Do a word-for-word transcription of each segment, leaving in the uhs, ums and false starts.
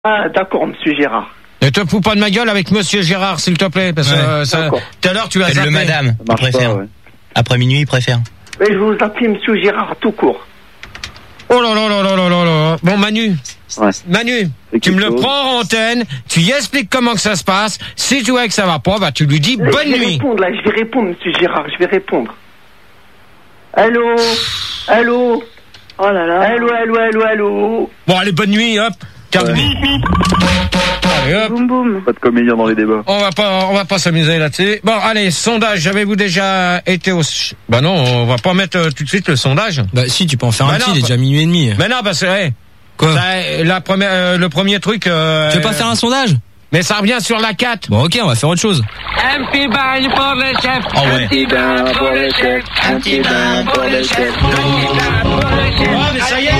Ah, d'accord, monsieur Gérard. Ne te fous pas de ma gueule avec monsieur Gérard, s'il te plaît, parce que ouais, euh, ça, tout à l'heure tu as zappé. Le madame, il préfère. Pas, ouais. Après minuit, il préfère. Mais je vous appelle monsieur Gérard tout court. Oh là là là là là là là. Bon, Manu. Ouais. Manu, tu me le prends en antenne, tu y expliques comment que ça se passe. Si tu vois que ça va pas, bah tu lui dis là, bonne je vais nuit. Répondre, là, je vais répondre, monsieur Gérard, je vais répondre. Allô, allô. Oh là là. Allô, allô, allô, allô. Bon, allez, bonne nuit, hop. Ouais. Allez, hop. Boum boum. Pas de comédien dans les débats. On va pas, on va pas s'amuser là-dessus. Bon, allez, sondage. Avez-vous déjà été au... Bah non, on va pas mettre euh, tout de suite le sondage. Bah si, tu peux en faire bah un non, petit, il est déjà minuit et demi. Mais non, parce que, hey, quoi ça, la première, euh, le premier truc... Euh, tu veux pas faire un sondage? Mais ça revient sur la quatre. Bon, ok, on va faire autre chose. Un petit bain pour le chef. Oh ouais. Un petit bain pour le chef. Un petit bain pour le chef. Un petit bain pour le chef. Oh, mais ça y est.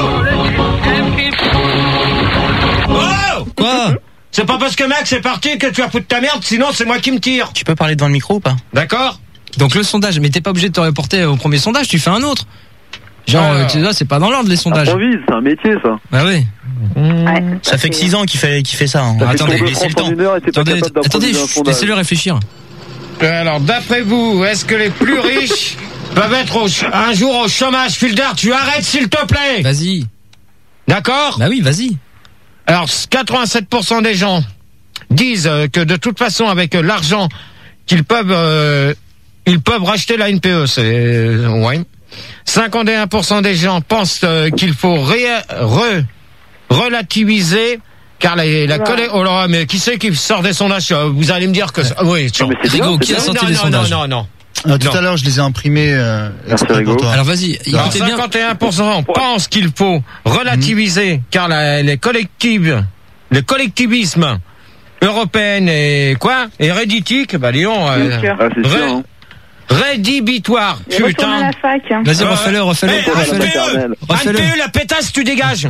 Oh, quoi? C'est pas parce que Max est parti que tu vas foutre ta merde, sinon c'est moi qui me tire. Tu peux parler devant le micro ou pas? D'accord. Donc le sondage, mais t'es pas obligé de te reporter au premier sondage, tu fais un autre. Genre, euh, tu vois, c'est pas dans l'ordre les sondages. Improvise, c'est un métier ça. Bah oui. Ouais, ça fait que six ans qu'il fait, qu'il fait ça. Hein. ça attendez, fait laissez le temps. Attendez, attendez, laissez-le réfléchir. Alors, d'après vous, est-ce que les plus riches peuvent être au, un jour au chômage? Filder, tu arrêtes s'il te plaît. Vas-y. D'accord? Bah oui, vas-y. Alors, quatre-vingt-sept pour cent des gens disent que de toute façon, avec l'argent qu'ils peuvent, euh, ils peuvent racheter la N P E. C'est, ouais. cinquante et un pour cent des gens pensent euh, qu'il faut ré, re, relativiser, car la, la voilà. collègue, oh là, mais qui c'est qui sort des sondages? Vous allez me dire que, ah, oui, non, Rigo, qui a sorti non, les non, sondages? Non, non, non. Euh, tout non. à l'heure, je les ai imprimés. Euh, pour toi. Alors vas-y, écoutez bien. cinquante et un pour cent pensent qu'il faut relativiser, mmh. car la, les collectifs, le collectivisme européen est quoi? Et réditique, bah disons, euh, ah, c'est ré, sûr, hein. rédhibitoire, putain. putain. À la fac. Vas-y, refais-le, refais-le, hey, refais-le. Refais-le. Refais-le. Refais-le, la pétasse, tu dégages.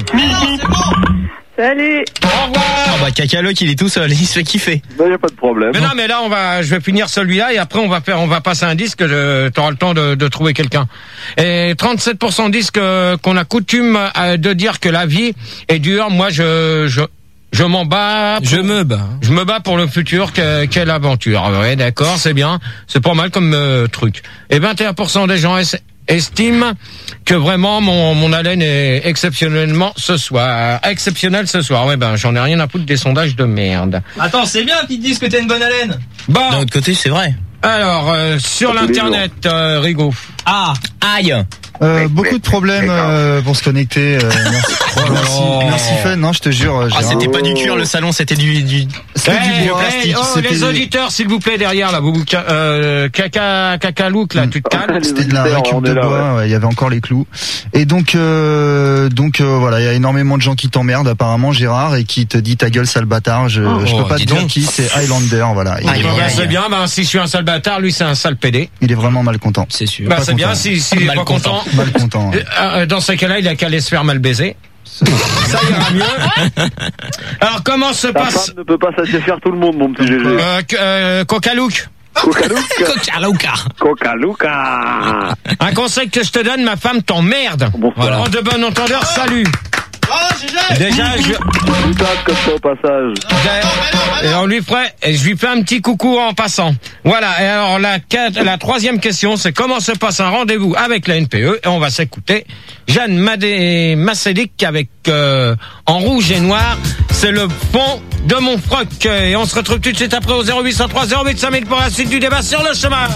Salut. Au revoir. Oh bah Cacaloc, il est tout seul, il se fait kiffer. Bah y a pas de problème. Mais non, mais là on va, je vais finir celui-là et après on va faire, on va passer un disque. Tu auras le temps de, de trouver quelqu'un. Et trente-sept pour cent disent que qu'on a coutume de dire que la vie est dure. Moi, je, je, je m'en bats. Pour, je me bats. Je me bats pour le futur. Que, quelle aventure. Ouais, d'accord, c'est bien. C'est pas mal comme euh, truc. Et vingt et un pour cent des gens es, estiment que vraiment mon, mon haleine est exceptionnellement ce soir. Exceptionnel ce soir. Ouais, ben, j'en ai rien à foutre des sondages de merde. Attends, c'est bien qu'ils te disent que t'as une bonne haleine. Bon. D'un autre côté, c'est vrai. Alors, euh, sur l'internet, euh, Rigo. Ah, aïe. Euh, beaucoup de problèmes euh, pour se connecter. Euh, merci, oh, merci, merci Fun. Non, je te jure. Ah, c'était pas du cuir le salon, c'était du du. C'était hey, du bois. Hey, oh, c'était les auditeurs, s'il vous plaît, derrière là, vous vous euh, caca caca look là, tu te calmes. C'était de la récup de bois. Ouais. Il y avait encore les clous. Et donc euh, donc euh, voilà, il y a énormément de gens qui t'emmerdent apparemment, Gérard, et qui te dit ta gueule sale bâtard. Je oh, je peux pas te dire donc. qui. C'est Highlander. Voilà. Ah, bah, bah, c'est bien. Bah, si je suis un sale bâtard, lui c'est un sale pédé. Il est vraiment mal content. C'est sûr. Bah pas c'est content. bien. Si s'il est pas content. Mal content. Ouais. Euh, dans ces cas-là, il a qu'à aller se faire mal baiser. Ça ira mieux. Alors, comment se Ta passe... femme ne peut pas satisfaire tout le monde, mon petit G G. Euh, euh, Coca-Look. Coca-Luca. Coca-Luca. Coca-Luca. Un conseil que je te donne, ma femme t'emmerde. Bonsoir. En de bon entendeur, salut. Oh, Déjà, je... Putain, comme ça au passage. Et on lui ferait, et je lui fais un petit coucou en passant. Voilà. Et alors la, la troisième question, c'est comment se passe un rendez-vous avec la N P E. Et on va s'écouter Jeanne Madé Massédic avec euh, en rouge et noir. C'est le fond de mon froc. Et on se retrouve tout de suite après au zéro huit cent trois zéro huit cinq mille pour la suite du débat sur le chômage.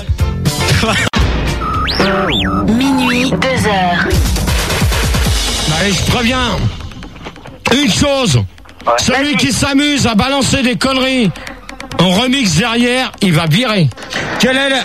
Minuit, deux heures. Allez, je préviens. Une chose. Ouais. Celui qui s'amuse à balancer des conneries en remix derrière, il va virer. Quel est le...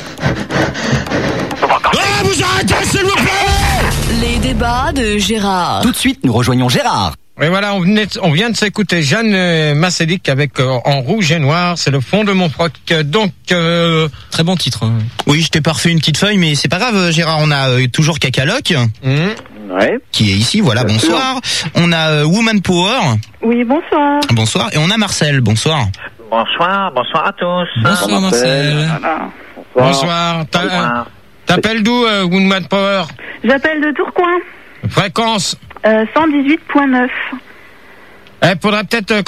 Ah, vous arrêtez, s'il vous plaît! Les débats de Gérard. Tout de suite, nous rejoignons Gérard. Et voilà, on, venait, on vient de s'écouter Jeanne euh, Massédic avec euh, en rouge et noir, c'est le fond de mon froc. Donc, euh... très bon titre. Hein. Oui, je t'ai pas refait une petite feuille, mais c'est pas grave, Gérard. On a euh, toujours Cacaloc, mmh. ouais. qui est ici. Voilà, bien bonsoir. Sûr. On a euh, Woman Power. Oui, bonsoir. Bonsoir. Et on a Marcel. Bonsoir. Bonsoir, bonsoir à tous. Bonsoir, Marcel. Voilà. Bonsoir. Bonsoir. T'appelles d'où, euh, Woman Power? J'appelle de Tourcoing. Fréquence euh, cent dix-huit virgule neuf. Il faudrait peut-être